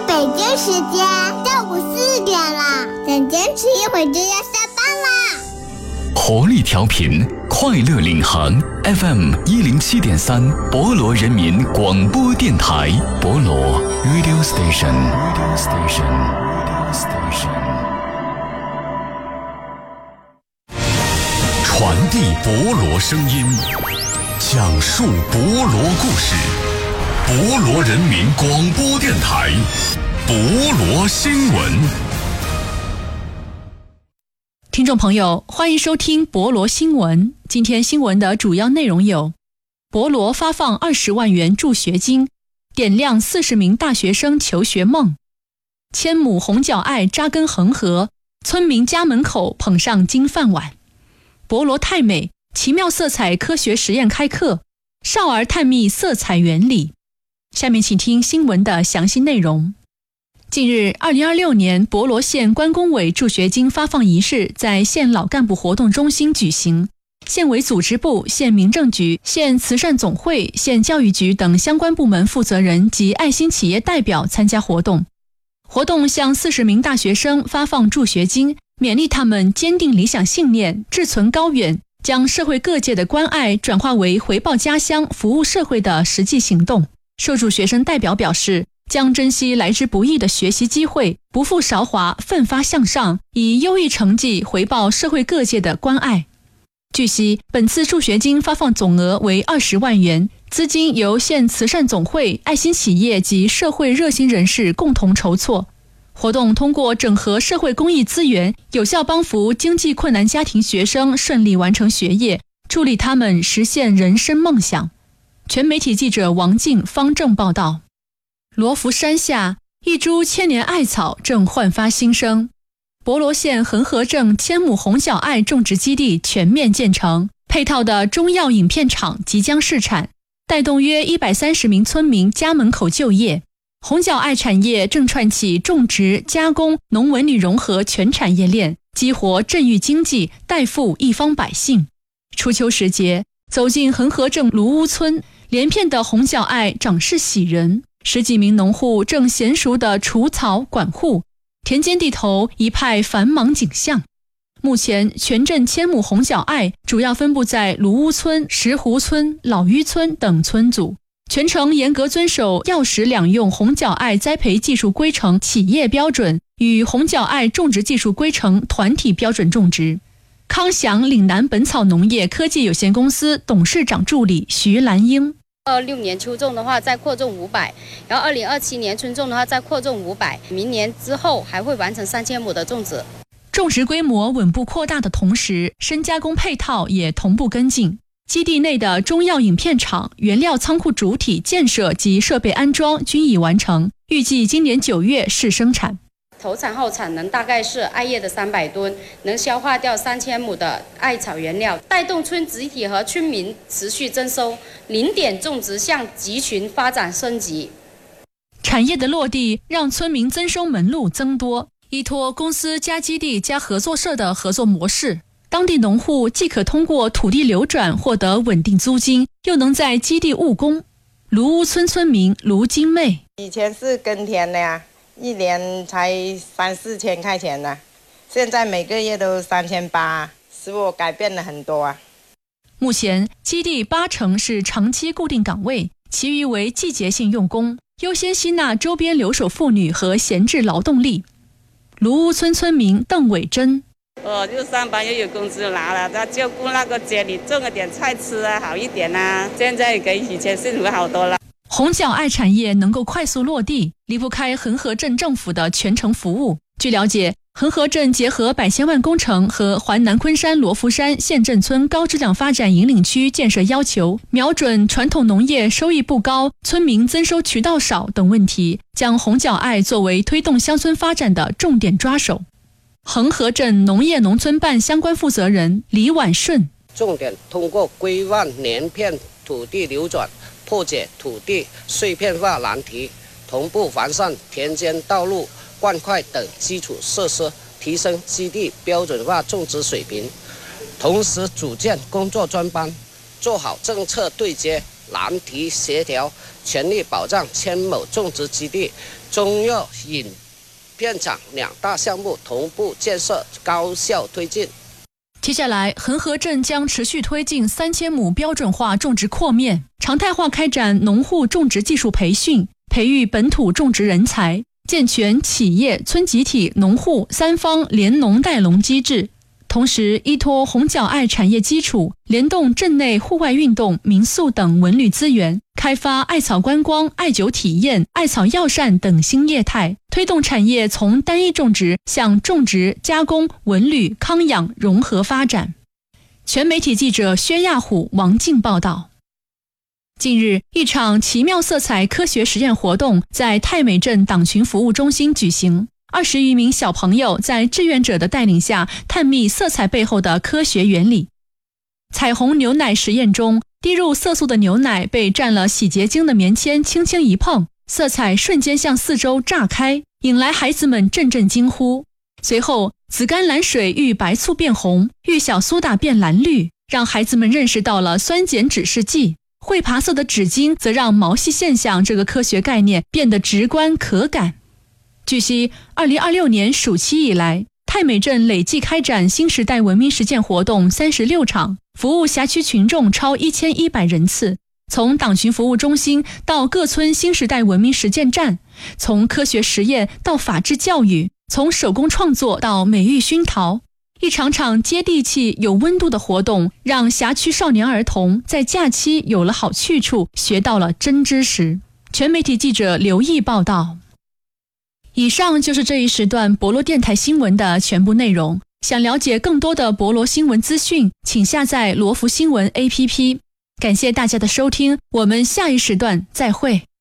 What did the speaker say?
北京时间下午4点了，再坚持一会儿就要下班啦。 活力调频，快乐领航 FM 107.3，博罗人民广播电台，博罗 Radio Station。传递博罗声音，讲述博罗故事，博罗人民广播电台，博罗新闻。 听众朋友，欢迎收听博罗新闻。今天新闻的主要内容有：博罗发放20万元助学金，点亮40名大学生求学梦；千亩红角艾扎根恒河，村民家门口捧上金饭碗；博罗太美，奇妙色彩科学实验开课，少儿探秘色彩原理。下面请听新闻的详细内容。近日，2026年博罗县关工委助学金发放仪式在县老干部活动中心举行，县委组织部、县民政局、县慈善总会、县教育局等相关部门负责人及爱心企业代表参加活动。活动向40名大学生发放助学金，勉励他们坚定理想信念，志存高远，将社会各界的关爱转化为回报家乡、服务社会的实际行动。受助学生代表表示，将珍惜来之不易的学习机会，不负韶华，奋发向上，以优异成绩回报社会各界的关爱。据悉，本次助学金发放总额为20万元，资金由县慈善总会、爱心企业及社会热心人士共同筹措。活动通过整合社会公益资源，有效帮扶经济困难家庭学生顺利完成学业，助力他们实现人生梦想。全媒体记者王静、方正报道。罗浮山下，一株千年艾草正焕发新生。博罗县恒河镇千亩红角艾种植基地全面建成，配套的中药饮片厂即将试产，带动约130名村民家门口就业。红角艾产业正串起种植、加工、农文旅融合全产业链，激活镇域经济，带富一方百姓。初秋时节，走进恒河镇芦屋村，连片的红角艾长势喜人，10几名农户正娴熟地除草管护，田间地头一派繁忙景象。目前全镇千亩红角艾主要分布在芦屋村、石湖村、老圩村等村组，全程严格遵守药食两用红角艾栽培技术规程企业标准与红角艾种植技术规程团体标准种植。康祥岭南本草农业科技有限公司董事长助理徐兰英 26年秋种的话再扩种500，然后2027年春种的话再扩种500，明年之后还会完成3000亩的种植。 种植规模稳步扩大的同时，深加工配套也同步跟进。基地内的中药饮片厂、原料仓库主体建设及设备安装均已完成，预计今年9月试生产。 投产后产能大概是艾叶的300吨，能消化掉3000亩的艾草原料，带动村集体和村民持续增收，零点种植向集群发展升级。 产业的落地让村民增收门路增多，依托公司加基地加合作社的合作模式，当地农户既可通过土地流转获得稳定租金，又能在基地务工。芦屋村村民卢金妹： 以前是耕田的呀，一年才3-4千块钱呢，现在每个月都3800，使我改变了很多啊。 目前基地80%是长期固定岗位，其余为季节性用工，优先吸纳周边留守妇女和闲置劳动力。芦屋村村民邓伟珍： 我就上班又有工资拿了，他就顾那个家里种了点菜吃啊，好一点啊。现在跟以前幸福好多了。 红角艾产业能够快速落地，离不开恒河镇政府的全程服务。据了解，恒河镇结合百千万工程和环南昆山罗浮山县镇村高质量发展引领区建设要求，瞄准传统农业收益不高、村民增收渠道少等问题，将红角艾作为推动乡村发展的重点抓手。恒河镇农业农村办相关负责人李婉顺： 重点通过规范连片土地流转，破解土地碎片化难题，同步完善田间道路、灌溉等基础设施，提升基地标准化种植水平。同时组建工作专班，做好政策对接， 难题协调，全力保障千亩种植基地中药饮片厂2大项目同步建设，高效推进。 接下来，恒河镇将持续推进3000亩标准化种植扩面，常态化开展农户种植技术培训，培育本土种植人才，健全企业、村集体、农户3方联农带农机制。同时，依托红角艾产业基础，联动镇内户外运动、民宿等文旅资源，开发艾草观光、艾灸体验、艾草药膳等新业态，推动产业从单一种植向种植、加工、文旅、康养融合发展。全媒体记者薛亚虎、王静报道。近日，一场奇妙色彩科学实验活动在太美镇党群服务中心举行。20余名小朋友在志愿者的带领下，探秘色彩背后的科学原理。彩虹牛奶实验中，滴入色素的牛奶被蘸了洗洁精的棉签轻轻一碰，色彩瞬间向四周炸开，引来孩子们阵阵惊呼。随后，紫甘蓝水遇白醋变红，遇小苏打变蓝绿，让孩子们认识到了酸碱指示剂。会爬色的纸巾则让毛细现象这个科学概念变得直观可感。据悉，2026年暑期以来，太美镇累计开展新时代文明实践活动36场，服务辖区群众超1100人次。从党群服务中心到各村新时代文明实践站，从科学实验到法治教育，从手工创作到美育熏陶，一场场接地气、有温度的活动，让辖区少年儿童在假期有了好去处，学到了真知识。全媒体记者刘毅报道。以上就是这一时段博罗电台新闻的全部内容。想了解更多的博罗新闻资讯，请下载罗福新闻 APP。感谢大家的收听，我们下一时段再会。